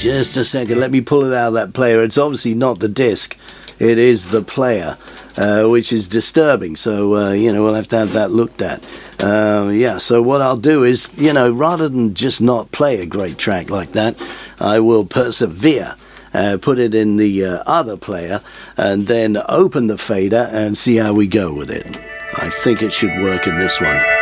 Just a second, let me pull it out of that player. It's obviously not the disc, it is the player, which is disturbing. So, we'll have to have that looked at. So what I'll do is, rather than just not play a great track like that, I will persevere. Put it in the other player and then open the fader and see how we go with it. I think it should work in this one.